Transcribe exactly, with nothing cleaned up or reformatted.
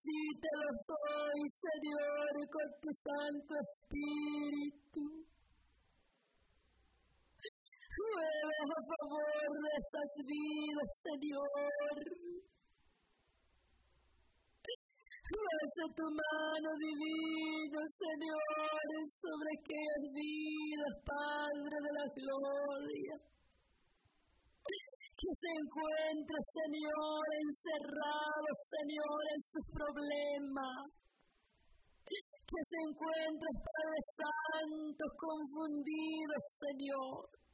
visítalos hoy, Señor, con tu Santo Espíritu. Ruega a favor de estas vidas, Señor. Pasa tu mano divina, Señor, sobre aquellas vidas, Padre de la gloria, que se encuentran, Señor, encerrados, Señor, en sus problemas, que se encuentran, Padre Santo, confundidos, Señor.